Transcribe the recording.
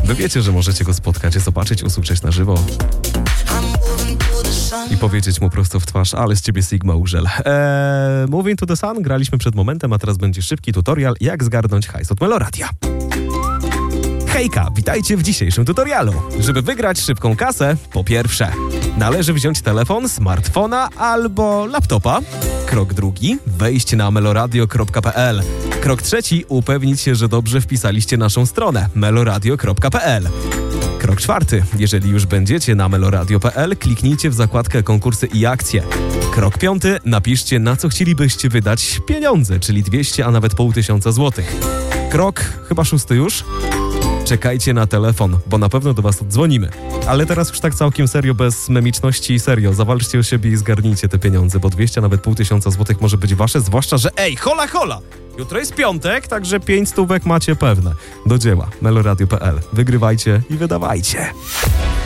Wy wiecie, że możecie go spotkać, zobaczyć, usłyszeć na żywo i powiedzieć mu prosto w twarz, ale z ciebie Sigma Urzel. Moving to the Sun graliśmy przed momentem, a teraz będzie szybki tutorial, jak zgarnąć hajs od Meloradia. Hejka, witajcie w dzisiejszym tutorialu. Żeby wygrać szybką kasę, po pierwsze, należy wziąć telefon, smartfona albo laptopa. Krok drugi, wejść na meloradio.pl. Krok trzeci, upewnić się, że dobrze wpisaliście naszą stronę meloradio.pl. Krok czwarty, jeżeli już będziecie na meloradio.pl, kliknijcie w zakładkę konkursy i akcje. Krok piąty, napiszcie, na co chcielibyście wydać pieniądze, czyli 200, a nawet 500 złotych. Krok chyba szósty już. Czekajcie na telefon, bo na pewno do was oddzwonimy. Ale teraz już tak całkiem serio, bez memiczności, serio, zawalczcie o siebie i zgarnijcie te pieniądze, bo 200, nawet 500 złotych może być wasze, zwłaszcza, że hola! Jutro jest piątek, także 5 stówek macie pewne. Do dzieła, meloradio.pl. Wygrywajcie i wydawajcie.